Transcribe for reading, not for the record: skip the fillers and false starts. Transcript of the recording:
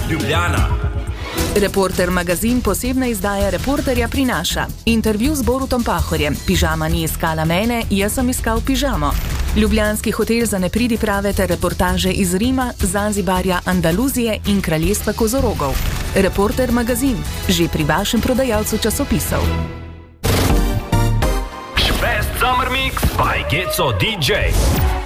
Ljubljana. Reporter magazin posebna izdaja Reporterja prinaša intervju z Borutom Pahorjem. Pižama ni iskala mene, jaz sem iskal pižamo. Ljubljanski hotel za nepridiprave ter reportaže iz Rima, Zanzibarja, Andaluzije in kraljestva kozorogov. Reporter magazin, že pri vašem prodajalcu časopisov. Best Summer Mix by Getzo DJ.